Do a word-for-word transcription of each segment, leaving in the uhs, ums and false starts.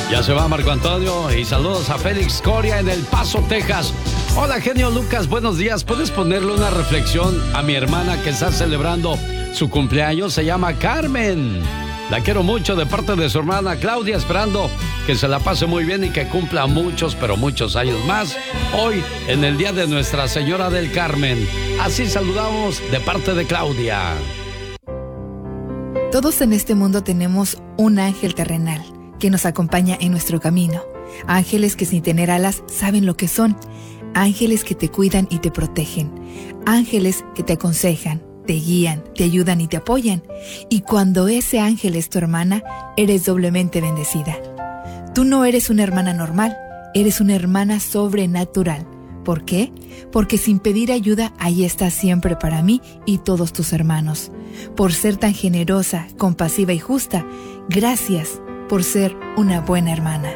Ya se va Marco Antonio y saludos a Félix Coria en El Paso, Texas. Hola, genio Lucas, buenos días. ¿Puedes ponerle una reflexión a mi hermana que está celebrando su cumpleaños? Se llama Carmen. La quiero mucho de parte de su hermana Claudia, esperando que se la pase muy bien y que cumpla muchos, pero muchos años más. Hoy, en el día de Nuestra Señora del Carmen. Así saludamos de parte de Claudia. Todos en este mundo tenemos un ángel terrenal que nos acompaña en nuestro camino. Ángeles que sin tener alas saben lo que son. Ángeles que te cuidan y te protegen. Ángeles que te aconsejan, te guían, te ayudan y te apoyan. Y cuando ese ángel es tu hermana, eres doblemente bendecida. Tú no eres una hermana normal, eres una hermana sobrenatural. ¿Por qué? Porque sin pedir ayuda, ahí estás siempre para mí y todos tus hermanos. Por ser tan generosa, compasiva y justa, gracias por ser una buena hermana.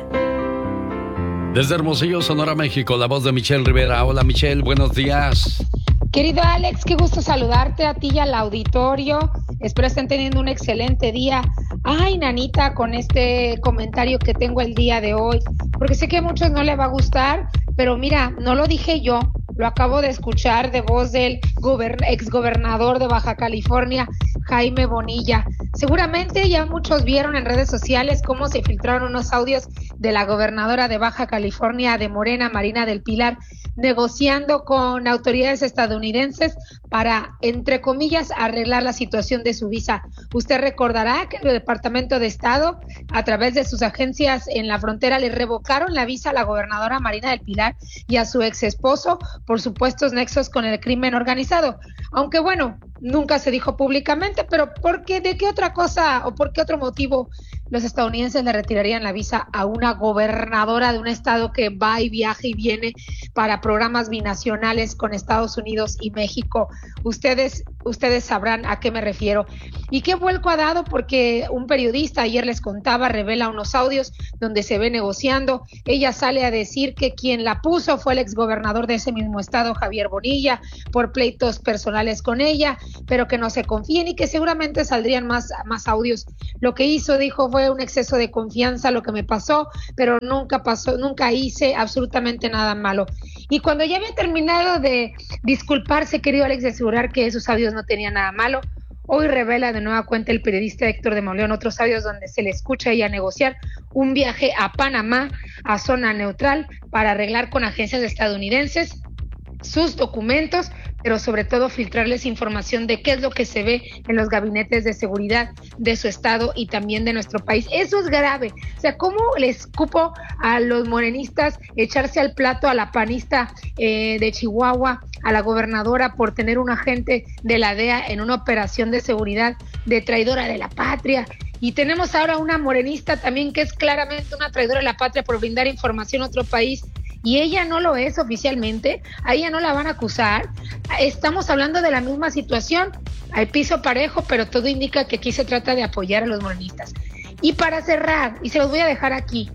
Desde Hermosillo, Sonora, México, la voz de Michelle Rivera. Hola, Michelle, buenos días. Querido Alex, qué gusto saludarte a ti y al auditorio. Espero estén teniendo un excelente día. Ay, nanita, con este comentario que tengo el día de hoy, porque sé que a muchos no les va a gustar, pero mira, no lo dije yo, lo acabo de escuchar de voz del gober- exgobernador de Baja California, Jaime Bonilla. Seguramente ya muchos vieron en redes sociales cómo se filtraron unos audios de la gobernadora de Baja California de Morena, Marina del Pilar, negociando con autoridades estadounidenses para, entre comillas, arreglar la situación de su visa. Usted recordará que el Departamento de Estado, a través de sus agencias en la frontera, le revocaron la visa a la gobernadora Marina del Pilar y a su ex esposo por supuestos nexos con el crimen organizado. Aunque bueno, nunca se dijo públicamente, pero ¿por qué? ¿De qué otra cosa o por qué otro motivo los estadounidenses le retirarían la visa a una gobernadora de un estado que va y viaja y viene para programas binacionales con Estados Unidos y México? Ustedes, ustedes sabrán a qué me refiero. ¿Y qué vuelco ha dado? Porque un periodista, ayer les contaba, revela unos audios donde se ve negociando. Ella sale a decir que quien la puso fue el exgobernador de ese mismo estado, Javier Bonilla, por pleitos personales con ella, pero que no se confíen y que seguramente saldrían más, más audios. Lo que hizo, dijo, fue un exceso de confianza lo que me pasó, pero nunca pasó, nunca hice absolutamente nada malo. Y cuando ya había terminado de disculparse, querido Alex, de asegurar que esos audios no tenían nada malo, hoy revela de nueva cuenta el periodista Héctor de Mauleón otros audios donde se le escucha a ella negociar un viaje a Panamá, a zona neutral, para arreglar con agencias estadounidenses sus documentos, pero sobre todo filtrarles información de qué es lo que se ve en los gabinetes de seguridad de su estado y también de nuestro país. Eso es grave. O sea, ¿cómo les cupo a los morenistas echarse al plato a la panista eh, de Chihuahua, a la gobernadora por tener un agente de la D E A en una operación de seguridad de traidora de la patria? Y tenemos ahora una morenista también que es claramente una traidora de la patria por brindar información a otro país, y ella no lo es oficialmente, a ella no la van a acusar. Estamos hablando de la misma situación, hay piso parejo, pero todo indica que aquí se trata de apoyar a los morenistas. Y para cerrar, y se los voy a dejar aquí,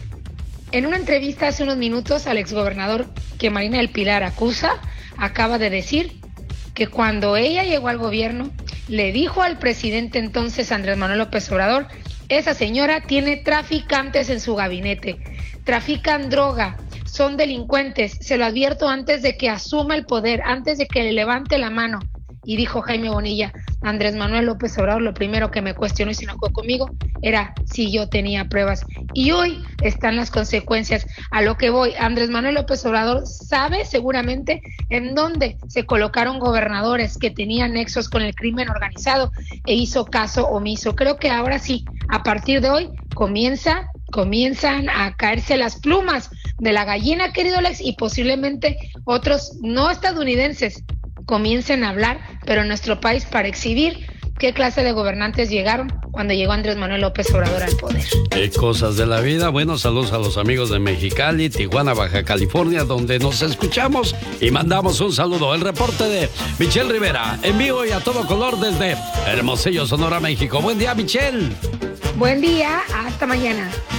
en una entrevista hace unos minutos al exgobernador que Marina del Pilar acusa, acaba de decir que cuando ella llegó al gobierno, le dijo al presidente entonces Andrés Manuel López Obrador, esa señora tiene traficantes en su gabinete, trafican droga, son delincuentes, se lo advierto antes de que asuma el poder, antes de que le levante la mano. Y dijo Jaime Bonilla, Andrés Manuel López Obrador, lo primero que me cuestionó y se enojó conmigo era si yo tenía pruebas. Y hoy están las consecuencias. A lo que voy, Andrés Manuel López Obrador sabe seguramente en dónde se colocaron gobernadores que tenían nexos con el crimen organizado e hizo caso omiso. Creo que ahora sí, a partir de hoy, comienza, comienzan a caerse las plumas de la gallina, querido Alex, y posiblemente otros no estadounidenses comiencen a hablar, pero en nuestro país, para exhibir qué clase de gobernantes llegaron cuando llegó Andrés Manuel López Obrador al poder. Qué cosas de la vida. Bueno, saludos a los amigos de Mexicali, Tijuana, Baja California, donde nos escuchamos y mandamos un saludo. El reporte de Michelle Rivera, en vivo y a todo color desde Hermosillo, Sonora, México. Buen día, Michelle. Buen día, hasta mañana.